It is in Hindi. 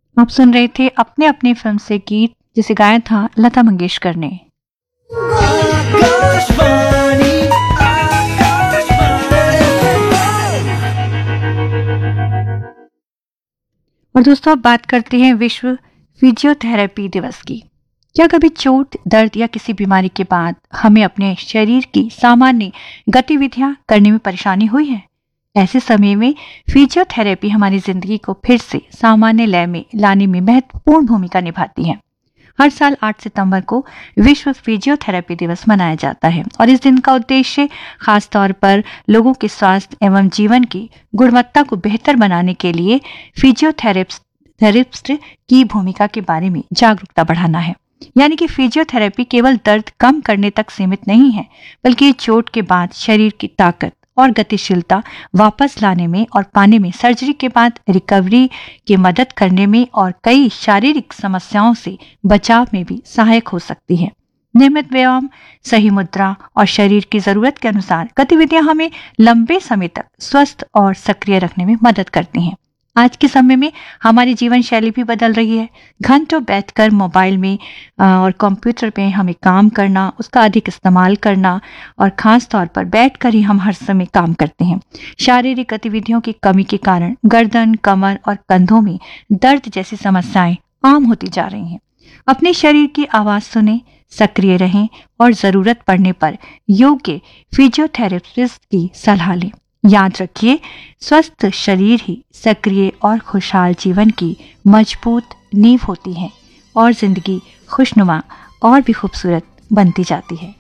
आप सुन रहे थे अपने अपनी फिल्म से गीत जिसे गाया था लता मंगेशकर ने। आकाशवाणी और दोस्तों अब बात करते हैं विश्व फिजियोथेरेपी दिवस की। क्या कभी चोट, दर्द या किसी बीमारी के बाद हमें अपने शरीर की सामान्य गतिविधियां करने में परेशानी हुई है? ऐसे समय में फिजियोथेरेपी हमारी जिंदगी को फिर से सामान्य लय में लाने में महत्वपूर्ण भूमिका निभाती है। हर साल 8 सितंबर को विश्व फिजियोथेरेपी दिवस मनाया जाता है और इस दिन का उद्देश्य खास तौर पर लोगों के स्वास्थ्य एवं जीवन की गुणवत्ता को बेहतर बनाने के लिए फिजियोथेरेपिस्ट की भूमिका के बारे में जागरूकता बढ़ाना है। यानी कि फिजियोथेरेपी केवल दर्द कम करने तक सीमित नहीं है, बल्कि चोट के बाद शरीर की ताकत और गतिशीलता वापस लाने में और पाने में, सर्जरी के बाद रिकवरी की मदद करने में और कई शारीरिक समस्याओं से बचाव में भी सहायक हो सकती है। नियमित व्यायाम, सही मुद्रा और शरीर की जरूरत के अनुसार गतिविधियां हमें लंबे समय तक स्वस्थ और सक्रिय रखने में मदद करती हैं। आज के समय में हमारी जीवन शैली भी बदल रही है। घंटों बैठकर मोबाइल में और कंप्यूटर पे हमें काम करना, उसका अधिक इस्तेमाल करना और खास तौर पर बैठकर ही हम हर समय काम करते हैं। शारीरिक गतिविधियों की कमी के कारण गर्दन, कमर और कंधों में दर्द जैसी समस्याएं आम होती जा रही हैं। अपने शरीर की आवाज सुने, सक्रिय रहें और जरूरत पड़ने पर योग्य फिजियोथेरेपिस्ट की सलाह लें। याद रखिए, स्वस्थ शरीर ही सक्रिय और खुशहाल जीवन की मजबूत नींव होती है और जिंदगी खुशनुमा और भी खूबसूरत बनती जाती है।